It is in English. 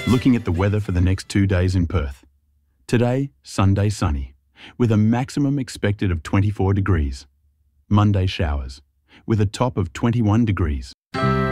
Looking at the weather for the next 2 days in Perth. Today, Sunday sunny, with a maximum expected of 24 degrees. Monday showers, with a top of 21 degrees.